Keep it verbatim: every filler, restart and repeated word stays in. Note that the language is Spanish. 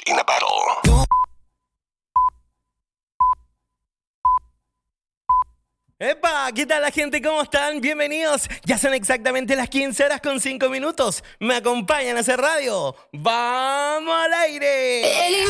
in a battle. ¡Epa! ¿Qué tal la gente? ¿Cómo están? Bienvenidos. Ya son exactamente las quince horas con cinco minutos. ¿Me acompañan a hacer radio? ¡Vamos al aire!